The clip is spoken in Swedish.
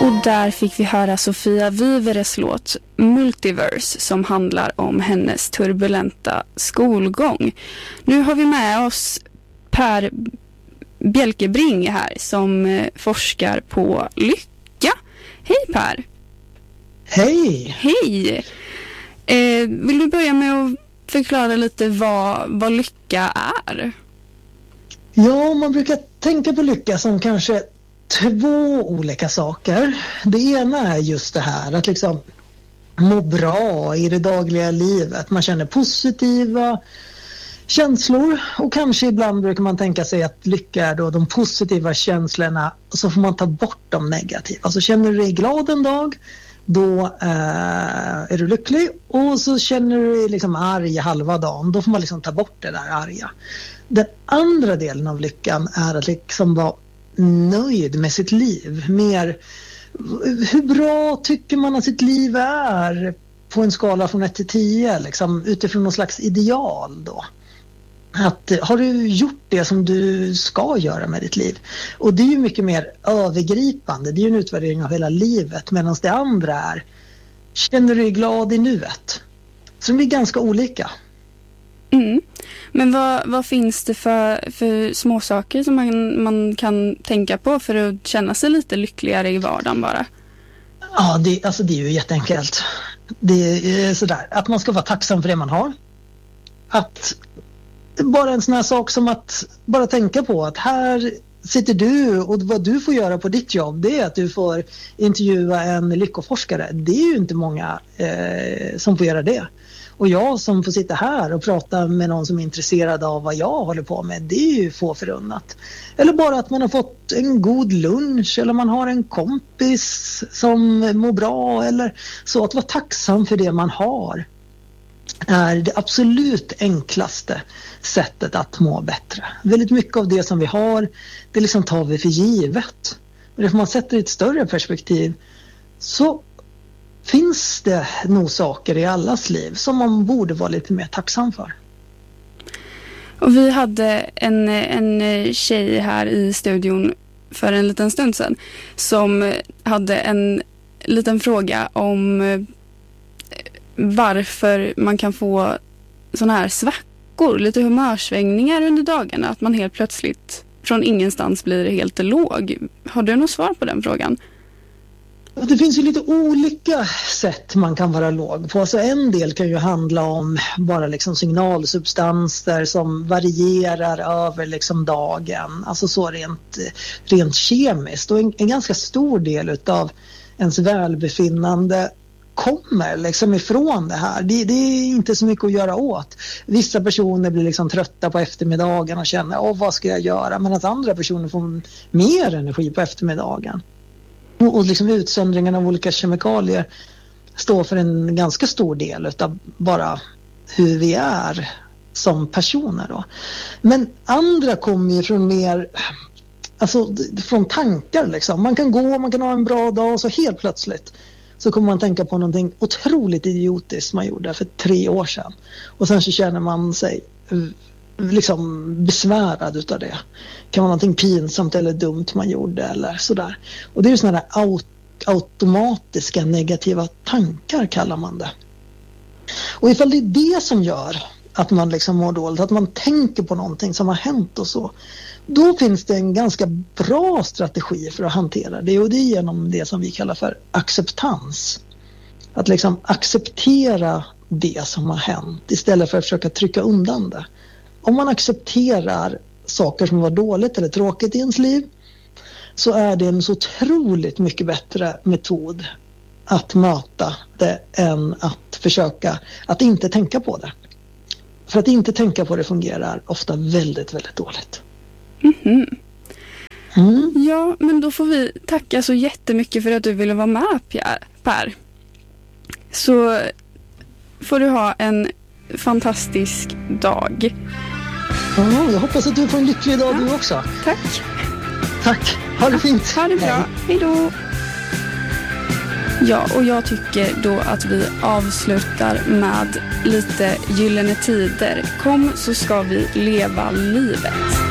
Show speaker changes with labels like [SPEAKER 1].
[SPEAKER 1] Och där fick vi höra Sofia Viveres låt Multiverse som handlar om hennes turbulenta skolgång. Nu har vi med oss Per Bjelkebring här som forskar på lycka. Hej Per!
[SPEAKER 2] Hej!
[SPEAKER 1] Hej! Vill du börja med att förklara lite vad lycka är?
[SPEAKER 2] Ja, man brukar tänka på lycka som kanske två olika saker. Det ena är just det här att liksom må bra i det dagliga livet. Man känner positiva känslor och kanske ibland brukar man tänka sig att lycka är då de positiva känslorna och så får man ta bort de negativa. Alltså känner du dig glad en dag, då är du lycklig, och så känner du dig liksom arg halva dagen, då får man liksom ta bort det där arga. Den andra delen av lyckan är att liksom vara nöjd med sitt liv. Mer, hur bra tycker man att sitt liv är på en skala från 1 till 10 liksom, utifrån någon slags ideal då. Att, har du gjort det som du ska göra med ditt liv? Och det är ju mycket mer övergripande. Det är ju en utvärdering av hela livet. Medan det andra är, känner du dig glad i nuet? Så de är ganska olika.
[SPEAKER 1] Mm. Men vad finns det för små saker som man kan tänka på för att känna sig lite lyckligare i vardagen bara?
[SPEAKER 2] Ja, det är ju jätteenkelt. Det är sådär, att man ska vara tacksam för det man har. Att bara en sån här sak som att bara tänka på att här sitter du, och vad du får göra på ditt jobb, det är att du får intervjua en lyckoforskare. Det är ju inte många som får göra det. Och jag som får sitta här och prata med någon som är intresserad av vad jag håller på med, det är ju få förunnat. Eller bara att man har fått en god lunch, eller man har en kompis som mår bra, eller så. Att vara tacksam för det man har är det absolut enklaste sättet att må bättre. Väldigt mycket av det som vi har, det liksom tar vi för givet. Men om man sätter i ett större perspektiv så finns det nog saker i allas liv som man borde vara lite mer tacksam för.
[SPEAKER 1] Och vi hade en tjej här i studion för en liten stund sedan som hade en liten fråga om varför man kan få såna här svackor, lite humörsvängningar under dagarna, att man helt plötsligt från ingenstans blir helt låg. Har du något svar på den frågan?
[SPEAKER 2] Det finns ju lite olika sätt man kan vara låg på. Alltså en del kan ju handla om bara liksom signalsubstanser som varierar över liksom dagen. Alltså så rent kemiskt. Och en ganska stor del utav ens välbefinnande kommer liksom ifrån det här. Det är inte så mycket att göra åt. Vissa personer blir liksom trötta på eftermiddagen och känner, vad ska jag göra? Men att andra personer får mer energi på eftermiddagen. Och liksom utsöndringen av olika kemikalier står för en ganska stor del av bara hur vi är som personer då. Men andra kommer ju från mer, alltså från tankar liksom. Man kan gå, man kan ha en bra dag, och så helt plötsligt så kommer man tänka på någonting otroligt idiotiskt man gjorde för 3 år sedan. Och sen så känner man sig liksom besvärad utav det. Kan vara någonting pinsamt eller dumt man gjorde eller sådär. Och det är ju sådana där automatiska negativa tankar kallar man det. Och ifall det är det som gör att man liksom mår dåligt, att man tänker på någonting som har hänt och så, då finns det en ganska bra strategi för att hantera det, och det är genom det som vi kallar för acceptans. Att liksom acceptera det som har hänt istället för att försöka trycka undan det. Om man accepterar saker som var dåligt eller tråkigt i ens liv, så är det en så otroligt mycket bättre metod att möta det än att försöka att inte tänka på det. För att inte tänka på det fungerar ofta väldigt, väldigt dåligt.
[SPEAKER 1] Mm-hmm. Ja, men då får vi tacka så jättemycket för att du ville vara med, Per. Så får du ha en fantastisk dag.
[SPEAKER 2] Ja, jag hoppas att du får en lycklig dag du också.
[SPEAKER 1] Tack.
[SPEAKER 2] Tack, ha det fint.
[SPEAKER 1] Ha det bra, hej då. Ja, och jag tycker då att vi avslutar med lite Gyllene Tider. Kom så ska vi leva livet.